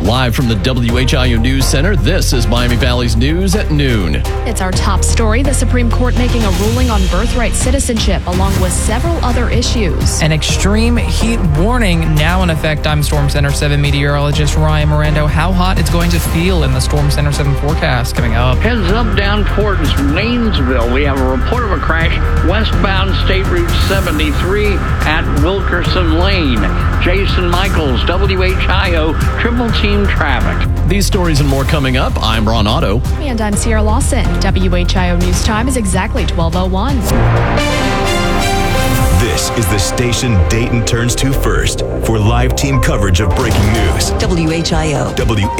Live from the WHIO News Center, this is Miami Valley's News at noon. It's our top story. The Supreme Court making a ruling on birthright citizenship, along with several other issues. An extreme heat warning now in effect. I'm Storm Center 7 meteorologist Ryan Mirando. How hot it's going to feel in the Storm Center 7 forecast coming up. Heads up down towards Lanesville. We have a report of a crash westbound State Route 73 at Wilkerson Lane. Jason Michaels, WHIO, Triple Team Traffic. These stories and more coming up. I'm Ron Otto. And I'm Sierra Lawson. WHIO News Time is exactly 12:01. This is the station Dayton turns to first for live team coverage of breaking news. WHIO.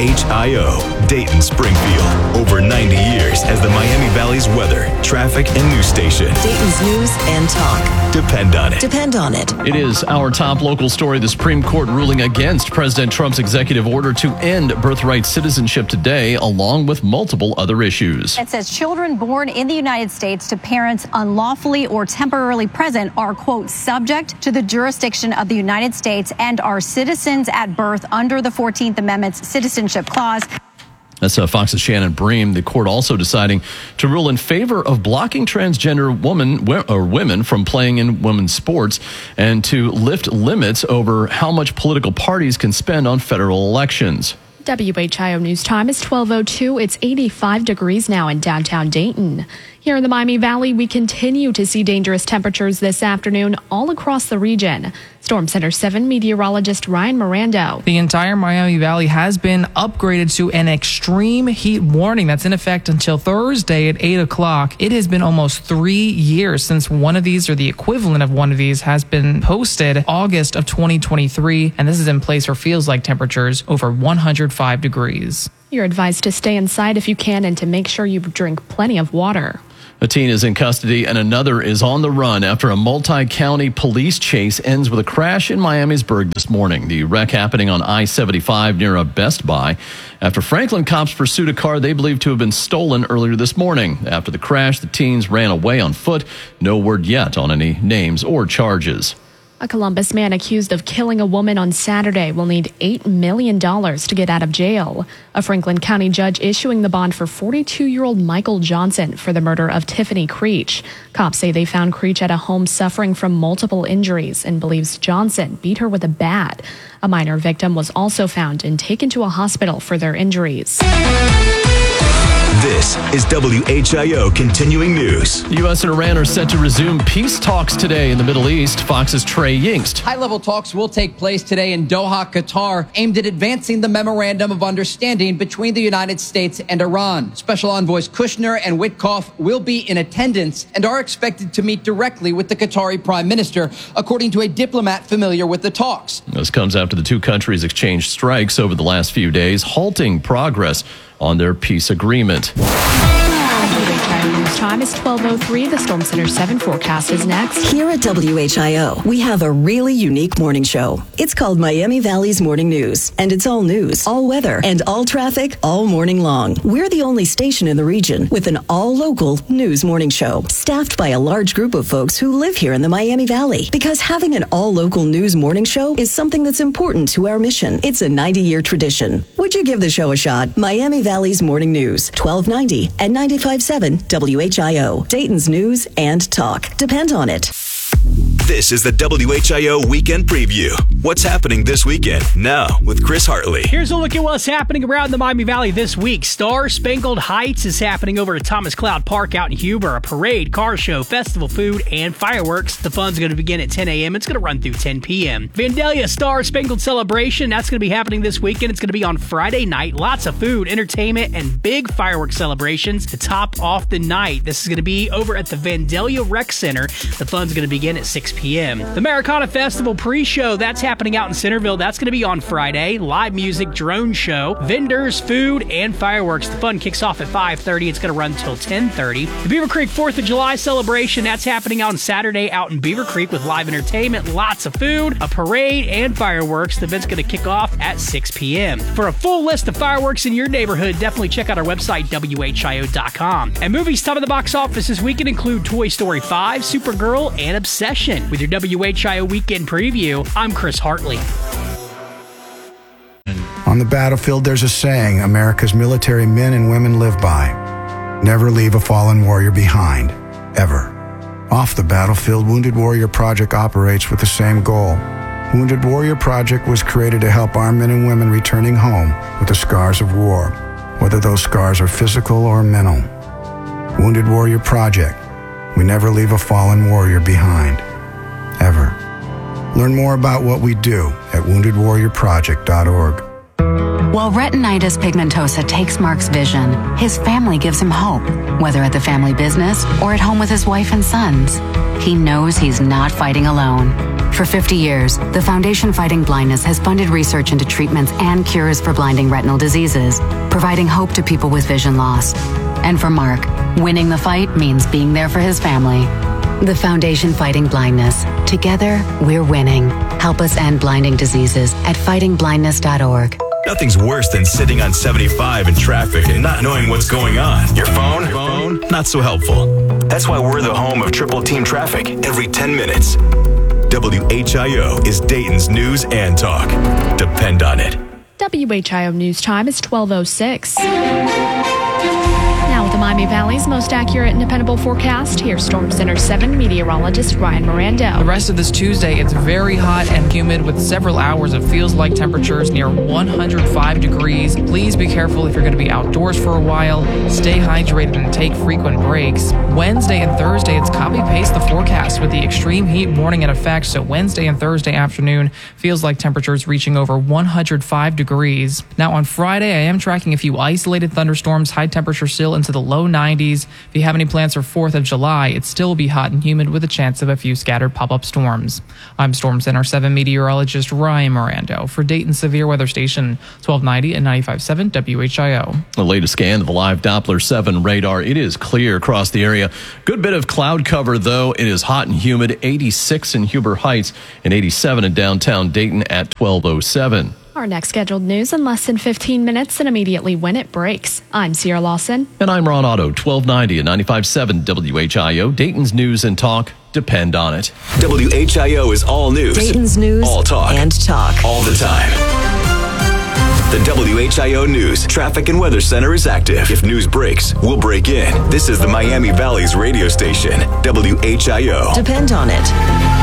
WHIO, Dayton Springfield. Over 90 years as the Miami Valley's weather, traffic, and news station. Dayton's news and talk. Depend on it. Depend on it. It is our top local story. The Supreme Court ruling against President Trump's executive order to end birthright citizenship today, along with multiple other issues. It says children born in the United States to parents unlawfully or temporarily present are, quote, subject to the jurisdiction of the United States and are citizens at birth under the 14th Amendment's Citizenship Clause. That's Fox's Shannon Bream. The court also deciding to rule in favor of blocking transgender women from playing in women's sports and to lift limits over how much political parties can spend on federal elections. WHIO News Time is 12:02. It's 85 degrees now in downtown Dayton. Here in the Miami Valley, we continue to see dangerous temperatures this afternoon all across the region. Storm Center 7 meteorologist Ryan Mirando. The entire Miami Valley has been upgraded to an extreme heat warning that's in effect until Thursday at 8 o'clock. It has been almost 3 years since one of these, or the equivalent of one of these, has been posted, August of 2023, and this is in place for feels like temperatures over 105 degrees. You're advised to stay inside if you can and to make sure you drink plenty of water. A teen is in custody and another is on the run after a multi-county police chase ends with a crash in Miamisburg this morning. The wreck happening on I-75 near a Best Buy after Franklin cops pursued a car they believe to have been stolen earlier this morning. After the crash, the teens ran away on foot. No word yet on any names or charges. A Columbus man accused of killing a woman on Saturday will need $8 million to get out of jail. A Franklin County judge issuing the bond for 42-year-old Michael Johnson for the murder of Tiffany Creech. Cops say they found Creech at a home suffering from multiple injuries and believes Johnson beat her with a bat. A minor victim was also found and taken to a hospital for their injuries. This is WHIO Continuing News. The U.S. and Iran are set to resume peace talks today in the Middle East. Fox's Trey Yingst. High-level talks will take place today in Doha, Qatar, aimed at advancing the Memorandum of Understanding between the United States and Iran. Special envoys Kushner and Witkoff will be in attendance and are expected to meet directly with the Qatari Prime Minister, according to a diplomat familiar with the talks. This comes after the two countries exchanged strikes over the last few days, halting progress on their peace agreement. WHIO News Time is 12:03. The Storm Center 7 forecast is next. Here at WHIO, we have a really unique morning show. It's called Miami Valley's Morning News, and it's all news, all weather, and all traffic all morning long. We're the only station in the region with an all-local news morning show, staffed by a large group of folks who live here in the Miami Valley. Because having an all-local news morning show is something that's important to our mission. It's a 90-year tradition. Would you give the show a shot? Miami Valley's Morning News, 1290 and 95.7 WHIO, Dayton's news and talk. Depend on it. This is the WHIO Weekend Preview. What's happening this weekend? Now with Chris Hartley. Here's a look at what's happening around the Miami Valley this week. Star Spangled Heights is happening over at Thomas Cloud Park out in Huber. A parade, car show, festival food, and fireworks. The fun's going to begin at 10 a.m. It's going to run through 10 p.m. Vandalia Star Spangled Celebration. That's going to be happening this weekend. It's going to be on Friday night. Lots of food, entertainment, and big fireworks celebrations to top off the night. This is going to be over at the Vandalia Rec Center. The fun's going to begin at 6 p.m. The Americana Festival pre-show, that's happening out in Centerville. That's going to be on Friday. Live music, drone show, vendors, food, and fireworks. The fun kicks off at 5:30. It's going to run until 10:30. The Beaver Creek 4th of July celebration, that's happening on Saturday out in Beaver Creek with live entertainment, lots of food, a parade, and fireworks. The event's going to kick off at 6 p.m. For a full list of fireworks in your neighborhood, definitely check out our website, WHIO.com. And movies top of the box office this weekend include Toy Story 5, Supergirl, and Obsession. With your WHIO Weekend Preview, I'm Chris Hartley. On the battlefield, there's a saying America's military men and women live by. Never leave a fallen warrior behind, ever. Off the battlefield, Wounded Warrior Project operates with the same goal. Wounded Warrior Project was created to help our men and women returning home with the scars of war, whether those scars are physical or mental. Wounded Warrior Project. We never leave a fallen warrior behind, ever. Learn more about what we do at woundedwarriorproject.org. While retinitis pigmentosa takes Mark's vision, his family gives him hope, whether at the family business or at home with his wife and sons. He knows he's not fighting alone. For 50 years, the Foundation Fighting Blindness has funded research into treatments and cures for blinding retinal diseases, providing hope to people with vision loss. And for Mark, winning the fight means being there for his family. The Foundation Fighting Blindness. Together, we're winning. Help us end blinding diseases at fightingblindness.org. Nothing's worse than sitting on 75 in traffic and not knowing what's going on. Your phone, not so helpful. That's why we're the home of Triple Team Traffic every 10 minutes. WHIO is Dayton's news and talk. Depend on it. WHIO News Time is 12:06. Now with the Miami Valley's most accurate and dependable forecast, here's Storm Center 7 meteorologist Ryan Mirando. The rest of this Tuesday, it's very hot and humid with several hours of feels-like temperatures near 105 degrees. Please be careful if you're going to be outdoors for a while. Stay hydrated and take frequent breaks. Wednesday and Thursday, it's copy-paste the forecast with the extreme heat warning in effect. So Wednesday and Thursday afternoon feels like temperatures reaching over 105 degrees. Now on Friday, I am tracking a few isolated thunderstorms, high temperature still into the low 90s. If you have any plans for 4th of July, it still will be hot and humid with a chance of a few scattered pop-up storms. I'm Storm Center 7 meteorologist Ryan Mirando for Dayton Severe Weather Station 1290 and 95.7 WHIO. The latest scan of the live Doppler 7 radar. It is clear across the area. Good bit of cloud cover, though. It is hot and humid. 86 in Huber Heights and 87 in downtown Dayton at 12:07. Our next scheduled news in less than 15 minutes and immediately when it breaks. I'm Sierra Lawson. And I'm Ron Otto, 1290 and 95.7 WHIO. Dayton's news and talk. Depend on it. WHIO is all news. Dayton's news all talk. And talk. All the time. The WHIO News Traffic and Weather Center is active. If news breaks, we'll break in. This is the Miami Valley's radio station, WHIO. Depend on it.